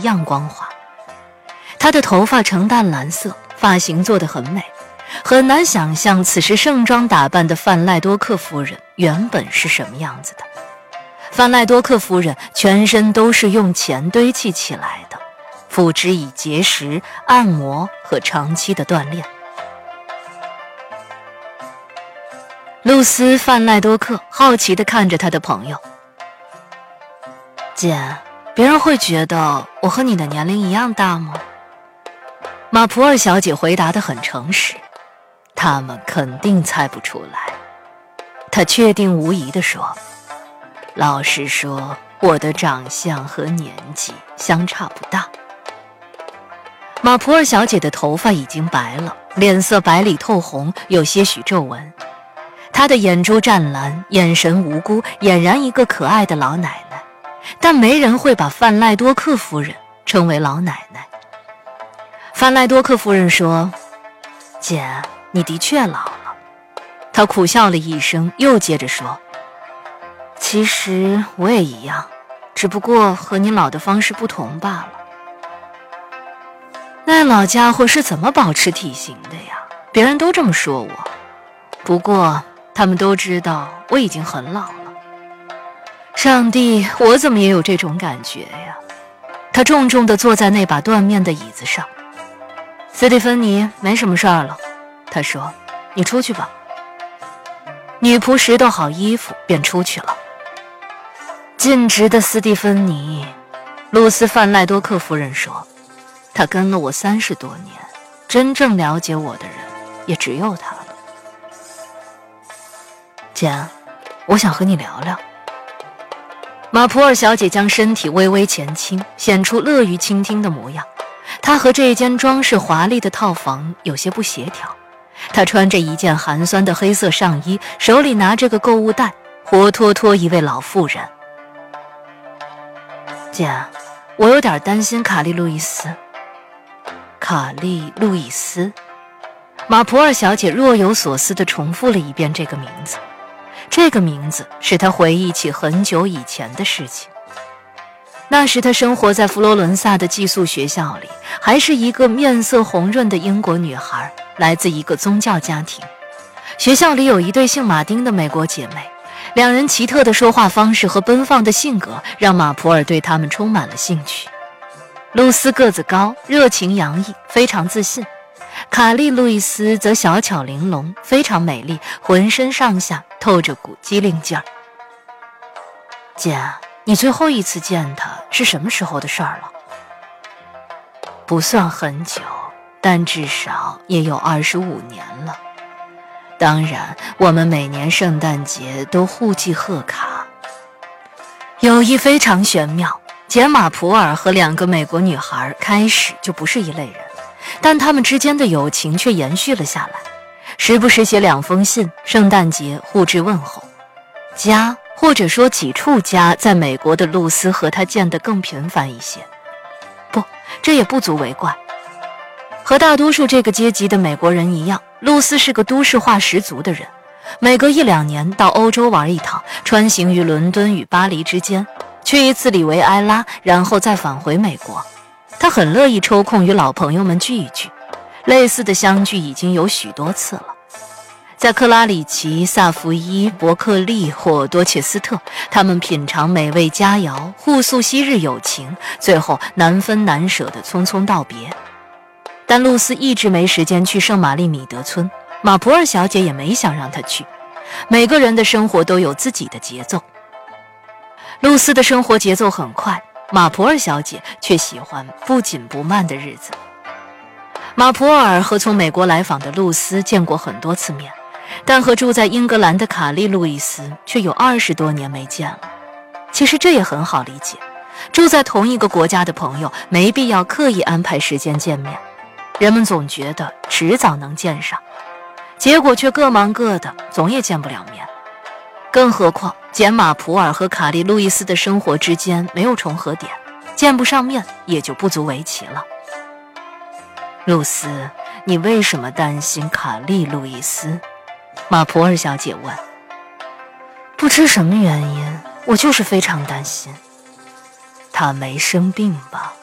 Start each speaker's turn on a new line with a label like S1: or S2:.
S1: 样光滑。她的头发呈淡蓝色，发型做得很美，很难想象此时盛装打扮的范赖多克夫人原本是什么样子的。范赖多克夫人全身都是用钱堆砌起来的，付之以节食、按摩和长期的锻炼。露丝·范赖多克好奇地看着她的朋友。姐，别人会觉得我和你的年龄一样大吗？马普尔小姐回答得很诚实，他们肯定猜不出来。她确定无疑地说，老实说，我的长相和年纪相差不大。马普尔小姐的头发已经白了，脸色白里透红，有些许皱纹。她的眼珠湛蓝，眼神无辜，俨然一个可爱的老奶奶，但没人会把范赖多克夫人称为老奶奶。范赖多克夫人说，姐，你的确老了。她苦笑了一声，又接着说，其实我也一样，只不过和你老的方式不同罢了。那老家伙是怎么保持体型的呀？别人都这么说我，不过他们都知道我已经很老了。上帝，我怎么也有这种感觉呀？他重重地坐在那把缎面的椅子上。斯蒂芬妮，没什么事儿了，他说，你出去吧。女仆拾掇好衣服便出去了。尽职的斯蒂芬妮，露丝·范赖多克夫人说，她跟了我30多年，真正了解我的人也只有她了。姐，我想和你聊聊。马普尔小姐将身体微微前倾，显出乐于倾听的模样。她和这间装饰华丽的套房有些不协调。她穿着一件寒酸的黑色上衣，手里拿着个购物袋，活脱脱一位老妇人。姐，我有点担心卡莉·路易斯。卡莉·路易斯，马普尔小姐若有所思地重复了一遍这个名字。这个名字使她回忆起很久以前的事情。那时她生活在佛罗伦萨的寄宿学校里，还是一个面色红润的英国女孩，来自一个宗教家庭。学校里有一对姓马丁的美国姐妹，两人奇特的说话方式和奔放的性格让马普尔对她们充满了兴趣。露丝个子高，热情洋溢，非常自信。卡莉·路易斯则小巧玲珑，非常美丽，浑身上下透着股机灵劲儿。姐，你最后一次见她是什么时候的事儿了？不算很久，但至少也有25年了。当然，我们每年圣诞节都互寄贺卡。友谊非常玄妙，简·马普尔和2个美国女孩开始就不是一类人，但他们之间的友情却延续了下来，时不时写2封信，圣诞节互致问候。家或者说几处家在美国的露丝和他见得更频繁一些。不，这也不足为怪。和大多数这个阶级的美国人一样，露丝是个都市化十足的人，每隔1-2年到欧洲玩一趟，穿行于伦敦与巴黎之间，去一次里维埃拉，然后再返回美国。他很乐意抽空与老朋友们聚一聚，类似的相聚已经有许多次了。在克拉里奇、萨伏伊、伯克利或多切斯特，他们品尝美味佳肴，互诉昔日友情，最后难分难舍地匆匆道别。但露丝一直没时间去圣玛丽米德村，马普尔小姐也没想让她去。每个人的生活都有自己的节奏。露丝的生活节奏很快，马普尔小姐却喜欢不紧不慢的日子。马普尔和从美国来访的露丝见过很多次面，但和住在英格兰的卡莉·路易斯却有20多年没见了。其实这也很好理解，住在同一个国家的朋友没必要刻意安排时间见面，人们总觉得迟早能见上，结果却各忙各的，总也见不了面。更何况简·马普尔和卡莉·路易斯的生活之间没有重合点，见不上面也就不足为奇了。露丝，你为什么担心卡莉·路易斯？马普尔小姐问。不知什么原因，我就是非常担心。她没生病吧？